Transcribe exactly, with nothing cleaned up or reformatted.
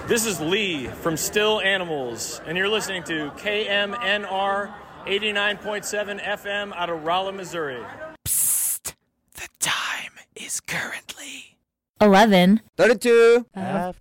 This is Lee from Still Animals, and you're listening to K M N R eighty-nine point seven F M out of Rolla, Missouri. Psst! The time is currently eleven thirty-two After